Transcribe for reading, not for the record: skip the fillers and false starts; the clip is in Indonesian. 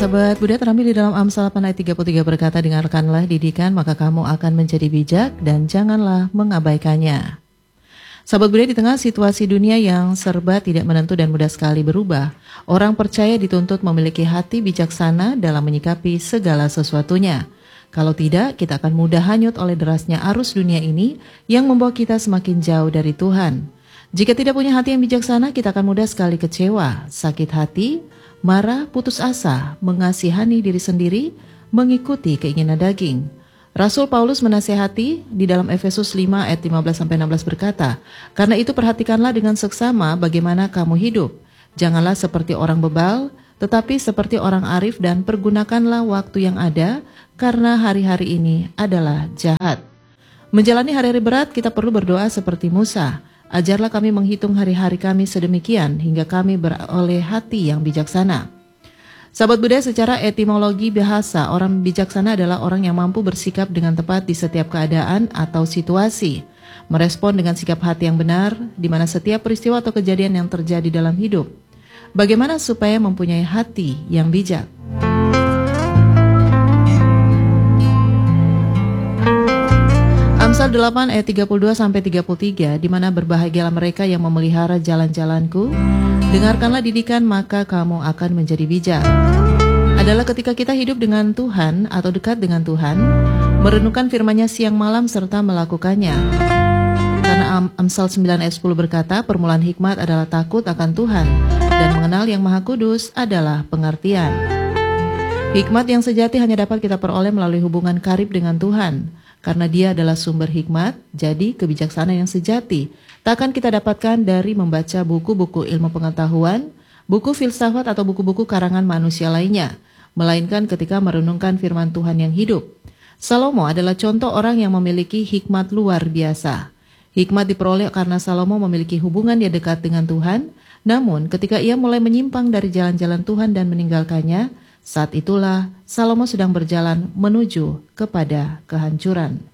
Sahabat Buddha terambil di dalam Amsal 8 ayat 33 berkata, dengarkanlah didikan maka kamu akan menjadi bijak dan janganlah mengabaikannya. Sahabat Buddha, di tengah situasi dunia yang serba tidak menentu dan mudah sekali berubah, orang percaya dituntut memiliki hati bijaksana dalam menyikapi segala sesuatunya. Kalau tidak, kita akan mudah hanyut oleh derasnya arus dunia ini yang membawa kita semakin jauh dari Tuhan. Jika tidak punya hati yang bijaksana, kita akan mudah sekali kecewa, sakit hati, marah, putus asa, mengasihani diri sendiri, mengikuti keinginan daging. Rasul Paulus menasihati di dalam Efesus 5 ayat 15-16 berkata, karena itu perhatikanlah dengan seksama bagaimana kamu hidup. Janganlah seperti orang bebal, tetapi seperti orang arif dan pergunakanlah waktu yang ada, karena hari-hari ini adalah jahat. Menjalani hari-hari berat, kita perlu berdoa seperti Musa. Ajarlah kami menghitung hari-hari kami sedemikian hingga kami beroleh hati yang bijaksana. Sahabat Buddha, secara etimologi bahasa, orang bijaksana adalah orang yang mampu bersikap dengan tepat di setiap keadaan atau situasi, merespon dengan sikap hati yang benar, di mana setiap peristiwa atau kejadian yang terjadi dalam hidup. Bagaimana supaya mempunyai hati yang bijak? Amsal 8 ayat 32-33, di mana berbahagialah mereka yang memelihara jalan-jalanku, dengarkanlah didikan maka kamu akan menjadi bijak. Adalah ketika kita hidup dengan Tuhan atau dekat dengan Tuhan, merenungkan firman-Nya siang malam serta melakukannya. Karena Amsal 9 ayat 10 berkata, permulaan hikmat adalah takut akan Tuhan, dan mengenal yang Maha Kudus adalah pengertian. Hikmat yang sejati hanya dapat kita peroleh melalui hubungan karib dengan Tuhan. Karena Dia adalah sumber hikmat, jadi kebijaksanaan yang sejati takkan kita dapatkan dari membaca buku-buku ilmu pengetahuan, buku filsafat atau buku-buku karangan manusia lainnya, melainkan ketika merenungkan firman Tuhan yang hidup. Salomo adalah contoh orang yang memiliki hikmat luar biasa. Hikmat diperoleh karena Salomo memiliki hubungan yang dekat dengan Tuhan, namun ketika ia mulai menyimpang dari jalan-jalan Tuhan dan meninggalkannya, saat itulah Salomo sedang berjalan menuju kepada kehancuran.